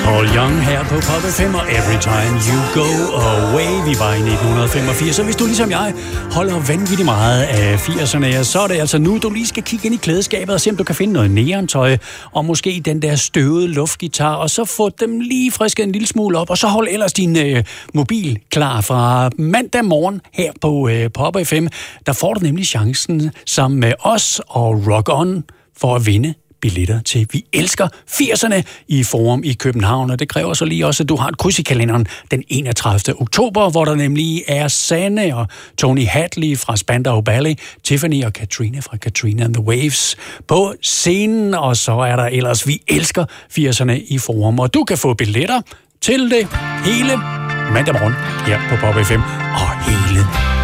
Paul Young her på Pop FM og Every Time You Go Away. Vi var i 1985, så hvis du ligesom jeg holder vanvittigt meget af 80'erne, så er det altså nu, du lige skal kigge ind i klædeskabet og se, om du kan finde noget neontøj, og måske den der støvede luftgitar, og så få dem lige frisket en lille smule op, og så hold ellers din mobil klar fra mandag morgen her på Pop FM. Der får du nemlig chancen sammen med os og Rock On for at vinde billetter til Vi Elsker 80'erne i Forum i København, og det kræver så lige også, at du har et kryds i kalenderen den 31. oktober, hvor der nemlig er Sanne og Tony Hadley fra Spandau Ballet, Tiffany og Katrina fra Katrina and the Waves på scenen, og så er der ellers Vi Elsker 80'erne i Forum, og du kan få billetter til det hele mandag morgen her på Pop FM og hele